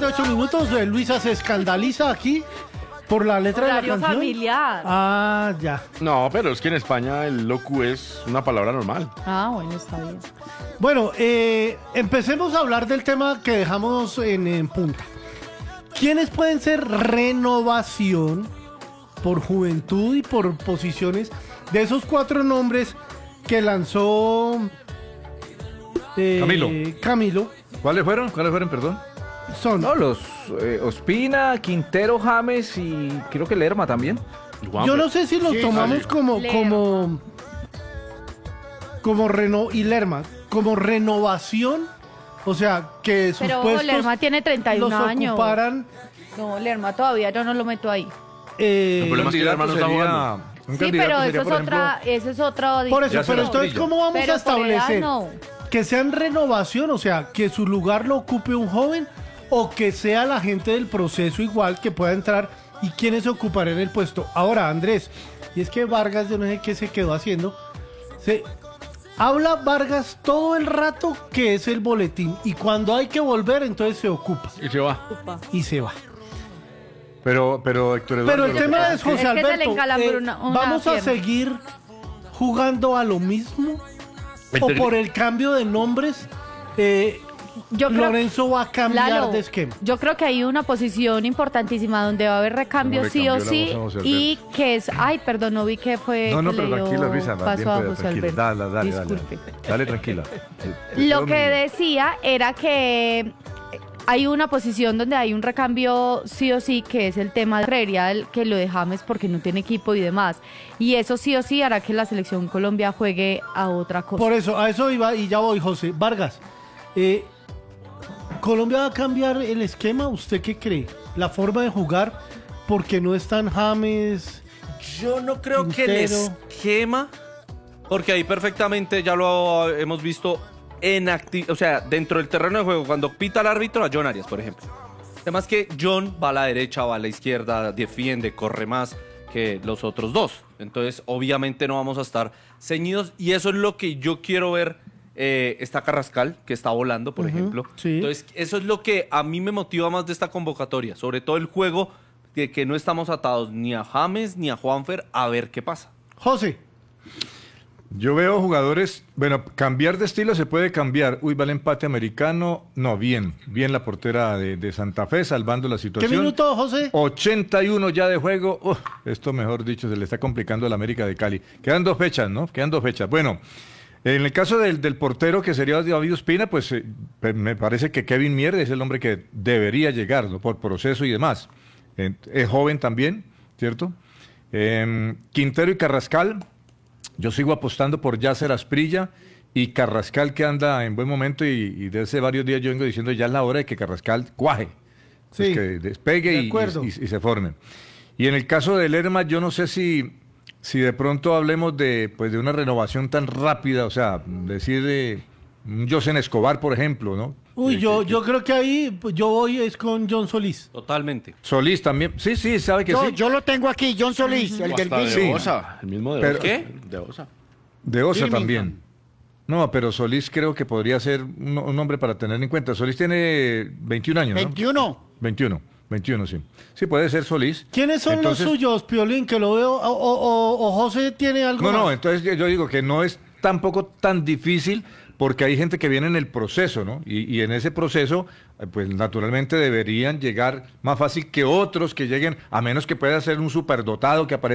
de 8 minutos. Luisa se escandaliza aquí por la letra de la Horario canción. familiar. Ah, ya. No, pero es que en España el locu es una palabra normal. Ah, bueno, está bien. Bueno, empecemos a hablar del tema que dejamos en punta. ¿Quiénes pueden ser renovación por juventud y por posiciones de esos 4 nombres que lanzó Camilo? ¿Cuáles fueron, perdón? Son No, los Ospina, Quintero, James y creo que Lerma también. Yo no sé si los tomamos sí. como renovación, o sea, que sus Pero puestos Lerma tiene 31 los años. ocuparan. No, Lerma todavía yo no lo meto ahí. El problema es que el hermano está jugando. Un Sí, candidato pero sería, eso es otra. Por eso, Ya se pero los entonces, brillo. ¿cómo vamos Pero a establecer por edad, no. que sean renovación? O sea, que su lugar lo ocupe un joven o que sea la gente del proceso igual que pueda entrar y quienes ocuparán el puesto. Ahora, Andrés, y es que Vargas, yo no sé qué se quedó haciendo, habla Vargas todo el rato que es el boletín y cuando hay que volver, entonces se ocupa Y se va. y se va. Pero Héctor Eduardo, Pero el lo que tema pasa es, José que se le Alberto, encalambró una ¿vamos a pierna. seguir jugando a lo mismo? ¿O por el cambio de nombres, Yo creo, Lorenzo va a cambiar Lalo, de esquema? yo creo que hay una posición importantísima donde va a haber recambio ¿Cómo sí o recambió la sí voz a José y que es, ay, perdón, no vi que fue No, que pero le dio tranquila, Luisa, más bien, paso a pero José tranquila. Alberto. Dale, Disculpe. dale, tranquila. Lo que decía era que hay una posición donde hay un recambio sí o sí, que es el tema de Herrera, que lo de James porque no tiene equipo y demás. Y eso sí o sí hará que la selección Colombia juegue a otra cosa. Por eso, a eso iba y ya voy, José. Vargas, ¿Colombia va a cambiar el esquema? ¿Usted qué cree? ¿La forma de jugar? Porque no están James. Yo no creo que el Quintero. esquema, porque ahí perfectamente ya lo hemos visto o sea, dentro del terreno de juego, cuando pita el árbitro a John Arias, por ejemplo. Además que John va a la derecha, va a la izquierda, defiende, corre más que los otros dos. Entonces, obviamente no vamos a estar ceñidos y eso es lo que yo quiero ver. Está Carrascal, que está volando, por ejemplo. sí. Entonces, eso es lo que a mí me motiva más de esta convocatoria, sobre todo el juego de que no estamos atados ni a James ni a Juanfer, a ver qué pasa. José, Yo veo jugadores, bueno, cambiar de estilo se puede cambiar. Uy, va el empate americano. No, bien la portera de Santa Fe salvando la ¿qué situación. minuto, José? 81 ya de juego. Esto, mejor dicho, se le está complicando a la América de Cali. Quedan 2 fechas, ¿no? Quedan 2 fechas. Bueno, en el caso del portero, que sería David Ospina, pues me parece que Kevin Mier es el hombre que debería llegar, ¿no? Por proceso y demás. Es joven también, ¿cierto? Quintero y Carrascal. Yo sigo apostando por Yasser Asprilla y Carrascal, que anda en buen momento y desde hace varios días yo vengo diciendo ya es la hora de que Carrascal cuaje, pues Sí, que despegue de y acuerdo. se forme. Y en el caso de Lerma, yo no sé si de pronto hablemos de una renovación tan rápida, o sea, decir un Josen Escobar, por ejemplo, ¿no? Uy, yo creo que ahí pues, yo voy es con John Solís. Totalmente. Solís también, sí, sabe que sí. Yo lo tengo aquí, John Solís, el O del hasta Villa. de Osa, el mismo de Pero- Osa. ¿Qué? De Osa. De Osa Birmingham. también. No, pero Solís creo que podría ser un hombre para tener en cuenta. Solís tiene 21 años, ¿no? 21. 21, sí. Sí, puede ser Solís. ¿Quiénes son Entonces- los suyos, Piolín? Que lo veo. O José tiene algo No, más. entonces yo digo que no es tampoco tan difícil porque hay gente que viene en el proceso, ¿no? Y en ese proceso, pues naturalmente deberían llegar más fácil que otros que lleguen, a menos que pueda ser un superdotado que aparezca